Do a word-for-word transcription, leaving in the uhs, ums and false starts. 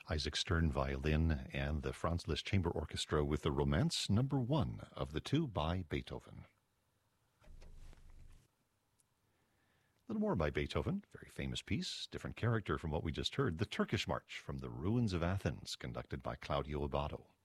Isaac Stern violin and the Franz Liszt Chamber Orchestra with the Romance number one of the two by Beethoven. A little more by Beethoven, very famous piece, different character from what we just heard, the Turkish March from the Ruins of Athens, conducted by Claudio Abbado.